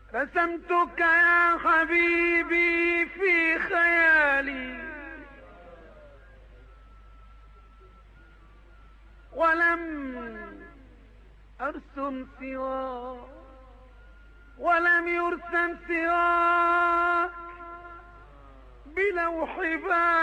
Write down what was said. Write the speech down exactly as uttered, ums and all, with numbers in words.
رسمتك يا حبيبي في خيالي ولم أرسم سواك ولم يرسم سواك بلوح بال